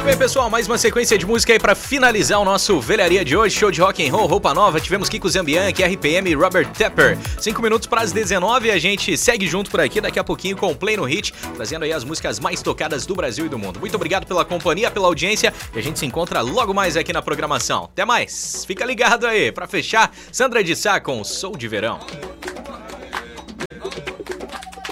bem, pessoal, mais uma sequência de música aí pra finalizar o nosso Velharia de hoje. Show de rock and roll, roupa nova. Tivemos Kiko Zambianchi, RPM e Robert Tepper. 5 minutos para as 19, a gente segue junto por aqui daqui a pouquinho com o Play no Hit, trazendo aí as músicas mais tocadas do Brasil e do mundo. Muito obrigado pela companhia, pela audiência, e a gente se encontra logo mais aqui na programação. Até mais, fica ligado aí. Pra fechar, Sandra de Sá com Sou de Verão.